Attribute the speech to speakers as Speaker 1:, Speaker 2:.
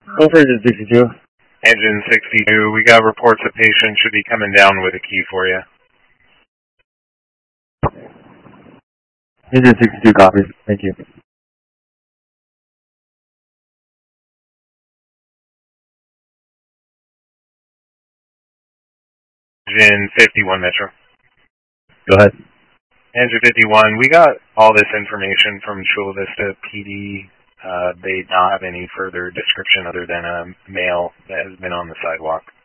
Speaker 1: Go for Engine 62.
Speaker 2: Engine 62, we got reports a patient should be coming down with a key for you.
Speaker 1: Engine 62 copies. Thank you.
Speaker 2: Engine 51 Metro.
Speaker 1: Go ahead.
Speaker 2: Engine 51, we got all this information from Chula Vista PD. They don't have any further description other than a male that has been on the sidewalk.